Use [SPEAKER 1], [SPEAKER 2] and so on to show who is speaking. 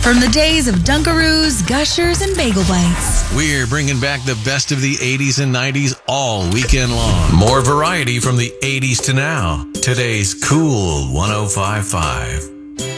[SPEAKER 1] From the days of Dunkaroos, Gushers, and Bagel Bites.
[SPEAKER 2] We're bringing back the best of the 80s and 90s all weekend long. More variety from the 80s to now. Today's Cool 105.5.